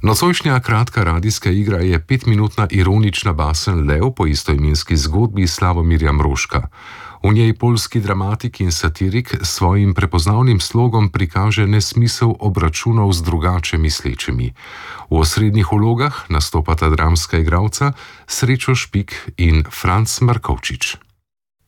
Nocojšnja kratka radijska igra je 5-minutna ironična basen Lev po istoimenski zgodbi Slavomirja Mroška. V njej poljski dramatik in satirik s svojim prepoznavnim slogom prikaže nesmisel obračunov z drugače mislečimi. V osrednjih vlogah nastopata dramska igralca Srečo Špik in Franc Markovčič.